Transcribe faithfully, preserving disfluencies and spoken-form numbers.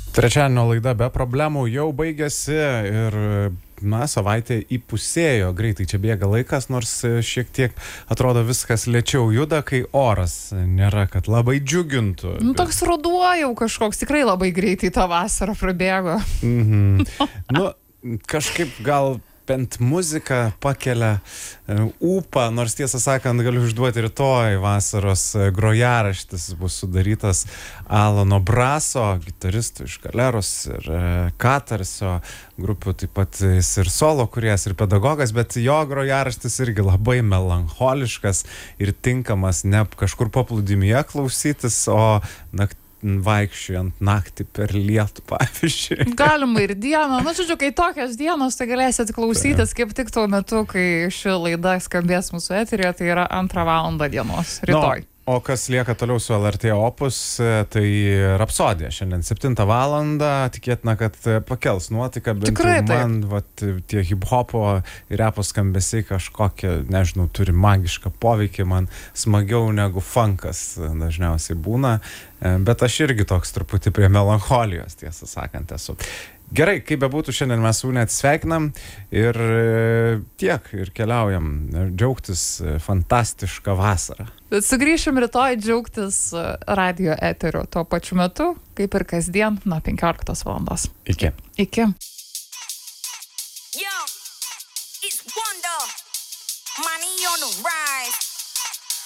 Trečiadienio laida be problemų jau baigėsi ir, na, savaitė įpusėjo. Greitai čia bėga laikas, nors šiek tiek atrodo viskas lėčiau juda, kai oras nėra, kad labai džiugintų. Nu, toks ruduo jau kažkoks, tikrai labai greitai tą vasarą prabėgo. Mhm. Nu, kažkaip gal bent muzika pakelia ūpą, nors tiesą sakant, galiu išduoti rytoj vasaros grojaraštis bus sudarytas Alano Braso, gitaristų iš Galeros ir Katarsio grupių, taip pat jis ir solo kūrėjas, ir pedagogas, bet jo grojaraštis irgi labai melancholiškas ir tinkamas ne kažkur paplūdimyje klausytis, o naktį vaikščiojant naktį per lietų, pavyzdžiui. Galima ir dieną. Na, žodžiu, kai tokios dienos, tai galėsit klausytis kaip tik tuo metu, kai ši laida skambės mūsų eteryje, tai yra antrą valandą dienos, rytoj. No. O kas lieka toliau su L R T Opus, tai Rapsodija. Šiandien septintą valandą, tikėtina, kad pakels nuotaiką, bent Tikrai, jau man vat, tie hip-hopo ir repo skambesiai kažkokie, nežinau, turi magišką poveikį, man smagiau negu funkas dažniausiai būna, bet aš irgi toks truputį prie melancholijos, tiesą sakant, esu. Gerai, kaip bebūtų, šiandien mes su neatsveikinam ir tiek, ir keliaujam džiaugtis fantastišką vasarą. Bet sugrįšim rytoj džiaugtis radio eteriu tuo pačiu metu, kaip ir kasdien, nuo penkioliktos valandos. Iki. Iki. Yo, it's Wonder. Money on the ride.